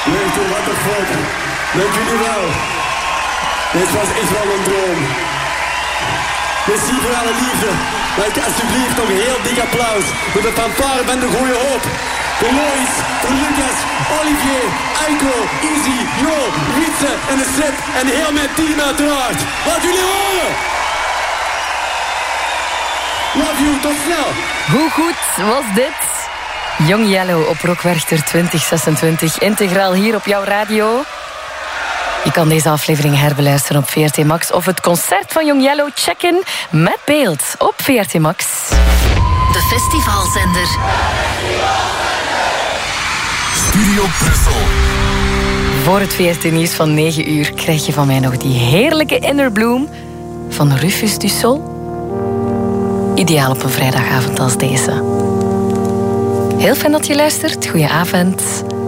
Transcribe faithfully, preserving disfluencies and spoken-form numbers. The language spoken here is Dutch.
Leuk, wat een fuck. Dank jullie wel. Dit was echt wel een droom. Merci voor alle liefde. Maak alsjeblieft nog een heel dik applaus voor de fanfare van de Goeie Hoop. Voor Lois, voor Lucas, Olivier, Eiko, Izzy, Jo, Wietse en de set en heel mijn team uiteraard. Laat jullie horen! Love you, tot snel! Hoe goed was dit? Young Yellow op Rockwerchter twintig zesentwintig. Integraal hier op jouw radio. Je kan deze aflevering herbeluisteren op V R T Max of het concert van Young Yellow checken met beeld op V R T Max. De festivalzender. Studio Brussel. Voor het V R T-nieuws van negen uur krijg je van mij nog die heerlijke Inner Bloom van Rufus du Sol. Ideaal op een vrijdagavond als deze. Heel fijn dat je luistert. Goeie avond.